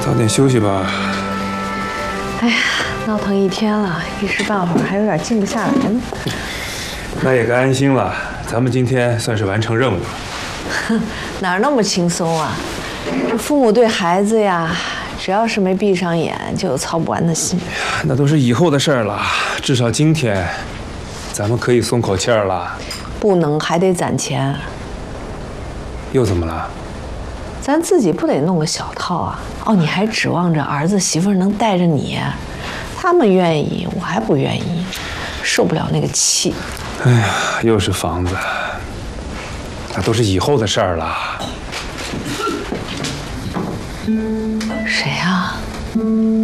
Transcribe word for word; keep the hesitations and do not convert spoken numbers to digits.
早点休息吧。 哎呀，闹腾一天了，一时半会儿还有点静不下来呢。 那也该安心了，咱们今天算是完成任务了。 哼，哪那么轻松啊？这父母对孩子呀，只要是没闭上眼，就有操不完的心。 那都是以后的事儿了，至少今天，咱们可以松口气儿了。 不能，还得攒钱。 又怎么了？ 咱自己不得弄个小套啊？哦，你还指望着儿子媳妇能带着你？他们愿意，我还不愿意，受不了那个气。 哎呀，又是房子，那都是以后的事儿了。 谁呀？